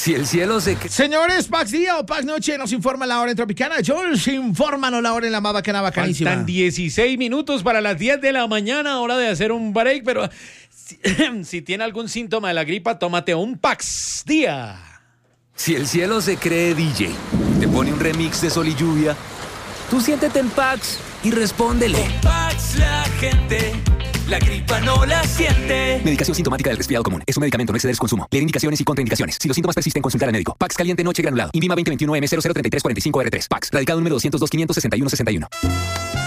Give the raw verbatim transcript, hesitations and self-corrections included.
Si el cielo se... Señores, Pax Día o Pax Noche nos informa la hora en Tropicana. Jules, infórmanos la hora en la más bacana, bacanísima. Faltan dieciséis minutos para las diez de la mañana, hora de hacer un break, pero si, si tiene algún síntoma de la gripa, tómate un Pax Día. Si el cielo se cree D J, te pone un remix de Sol y Lluvia, tú siéntete en Pax y respóndele. Con Pax la gente, la gripa no la siente. Medicación sintomática del resfriado común. Es un medicamento, no exceder su consumo. Leer indicaciones y contraindicaciones. Si los síntomas persisten, consultar al médico. Pax caliente noche granulado. Invima veinte veintiuno M cero cero treinta y tres cuarenta y cinco R tres. Pax. Radicado número doscientos dos, quinientos sesenta y uno, sesenta y uno.